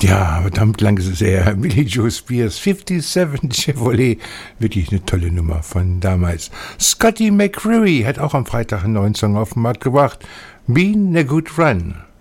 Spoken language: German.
Ja, verdammt lang ist es her. Billy Joe Spears, 57 Chevrolet. Wirklich eine tolle Nummer von damals. Scotty McCreery hat auch am Freitag einen neuen Song auf den Markt gebracht. Been a Good Run.